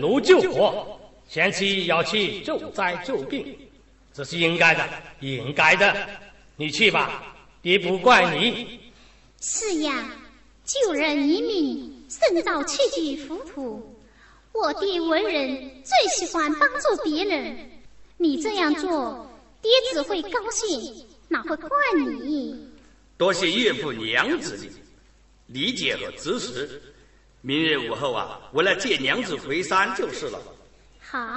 炉救火，贤妻要去救灾救病，这是应该的，应该的。你去吧，爹不怪你。 是呀，救人一命胜造7级浮屠。我爹为人最喜欢帮助别人，你这样做，爹只会高兴，哪会怪你？ 多谢岳父娘子的理解和支持。明日午后啊，我来接娘子回山就是了。